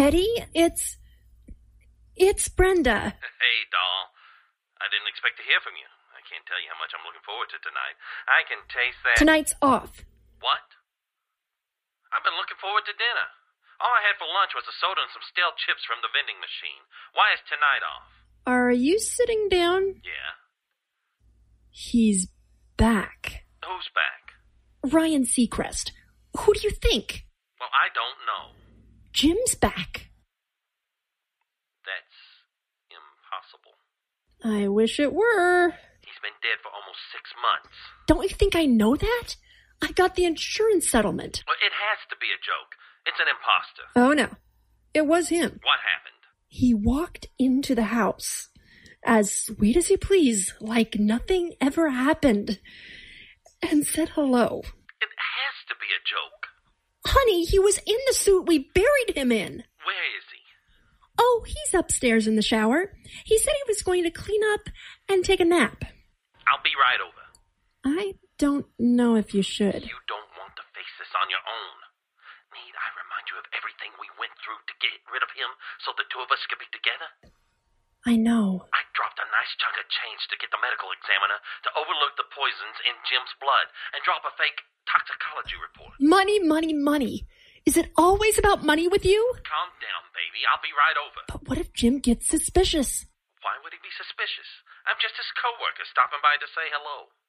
Eddie, it's Brenda. Hey, doll. I didn't expect to hear from you. I can't tell you how much I'm looking forward to tonight. I can taste that... Tonight's off. What? I've been looking forward to dinner. All I had for lunch was a soda and some stale chips from the vending machine. Why is tonight off? Are you sitting down? Yeah. He's back. Who's back? Ryan Seacrest. Who do you think? Well, I don't know. Jim's back. That's impossible. I wish it were. He's been dead for almost 6 months. Don't you think I know that? I got the insurance settlement. Well, it has to be a joke. It's an imposter. Oh, no. It was him. What happened? He walked into the house, as sweet as he pleased, like nothing ever happened, and said hello. It has to be a joke. Honey, he was in the suit we buried him in. Where is he? Oh, he's upstairs in the shower. He said he was going to clean up and take a nap. I'll be right over. I don't know if you should. You don't want to face this on your own. Need I remind you of everything we went through to get rid of him so the two of us could be together? I know. I dropped a nice chunk of change to get the medical examiner to overlook the poisons in Jim's blood and drop a fake toxicology report. Money, money, money. Is it always about money with you? Calm down, baby. I'll be right over. But what if Jim gets suspicious? Why would he be suspicious? I'm just his coworker stopping by to say hello.